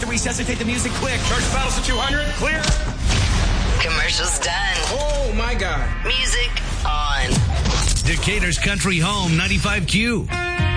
to resuscitate the music quick. Charge the battles to 200. Clear. Commercials done. Oh, my God. Music on. Decatur's Country Home, 95Q.